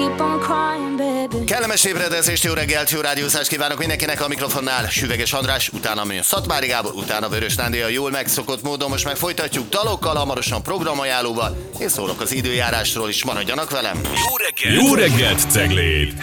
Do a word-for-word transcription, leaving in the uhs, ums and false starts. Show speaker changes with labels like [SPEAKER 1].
[SPEAKER 1] Kellemes ébredezést, jó reggelt, jó rádiózást kívánok mindenkinek, a mikrofonnál Süveges András, utána jön Szatmári Gábor, utána Vörös Nándi, a jól megszokott módon. Most meg folytatjuk dalokkal, hamarosan programajánlóval, és szólok az időjárásról is, maradjanak velem.
[SPEAKER 2] Jó reggelt! Jó reggelt, Cegléd!